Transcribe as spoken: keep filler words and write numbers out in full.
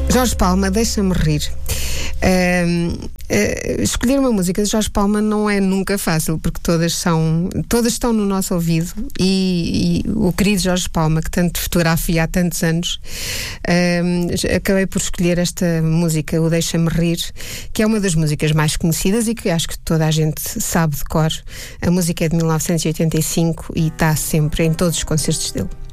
Jorge Palma, Deixa-me Rir. Uh, uh, escolher uma música de Jorge Palma não é nunca fácil, porque todas são, todas estão no nosso ouvido, e, e o querido Jorge Palma, que tanto fotografia há tantos anos, uh, acabei por escolher esta música, o Deixa-me Rir, que é uma das músicas mais conhecidas e que acho que toda a gente sabe de cor. A música é de mil novecentos e oitenta e cinco e está sempre em todos os concertos dele.